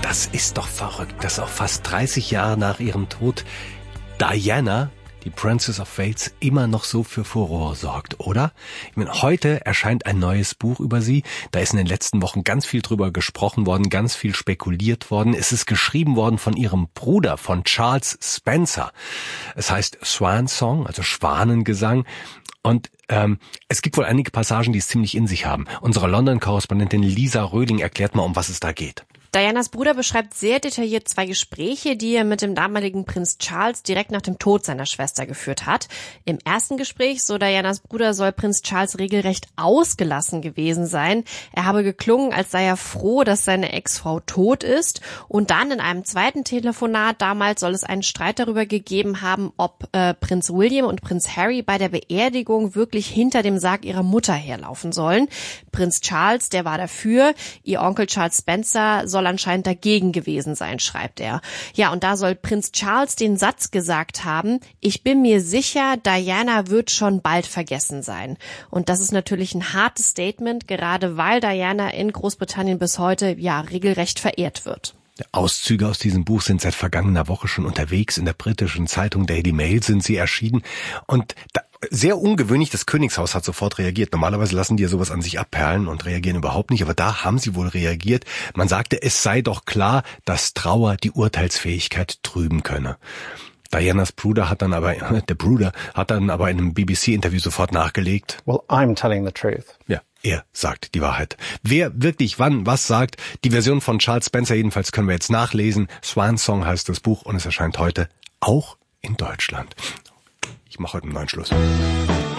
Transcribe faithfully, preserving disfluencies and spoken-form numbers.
Das ist doch verrückt, dass auch fast dreißig Jahre nach ihrem Tod Diana, die Princess of Wales, immer noch so für Furore sorgt, oder? Ich meine, heute erscheint ein neues Buch über sie. Da ist in den letzten Wochen ganz viel drüber gesprochen worden, ganz viel spekuliert worden. Es ist geschrieben worden von ihrem Bruder, von Charles Spencer. Es heißt Swan Song, also Schwanengesang. Und ähm, es gibt wohl einige Passagen, die es ziemlich in sich haben. Unsere London-Korrespondentin Lisa Röding erklärt mal, um was es da geht. Dianas Bruder beschreibt sehr detailliert zwei Gespräche, die er mit dem damaligen Prinz Charles direkt nach dem Tod seiner Schwester geführt hat. Im ersten Gespräch, so Dianas Bruder, soll Prinz Charles regelrecht ausgelassen gewesen sein. Er habe geklungen, als sei er froh, dass seine Ex-Frau tot ist. Und dann in einem zweiten Telefonat damals soll es einen Streit darüber gegeben haben, ob äh, Prinz William und Prinz Harry bei der Beerdigung wirklich hinter dem Sarg ihrer Mutter herlaufen sollen. Prinz Charles, der war dafür. Ihr Onkel Charles Spencer soll anscheinend dagegen gewesen sein, schreibt er. Ja, und da soll Prinz Charles den Satz gesagt haben: Ich bin mir sicher, Diana wird schon bald vergessen sein. Und das ist natürlich ein hartes Statement, gerade weil Diana in Großbritannien bis heute ja regelrecht verehrt wird. Auszüge aus diesem Buch sind seit vergangener Woche schon unterwegs. In der britischen Zeitung Daily Mail sind sie erschienen. Und da, sehr ungewöhnlich, das Königshaus hat sofort reagiert. Normalerweise lassen die ja sowas an sich abperlen und reagieren überhaupt nicht. Aber da haben sie wohl reagiert. Man sagte, es sei doch klar, dass Trauer die Urteilsfähigkeit trüben könne. Dianas Bruder hat dann aber, der Bruder hat dann aber in einem B B C-Interview sofort nachgelegt. Well, I'm telling the truth. Ja. Er sagt die Wahrheit. Wer wirklich wann was sagt, die Version von Charles Spencer jedenfalls können wir jetzt nachlesen. Swan Song heißt das Buch und es erscheint heute auch in Deutschland. Ich mache heute einen neuen Schluss.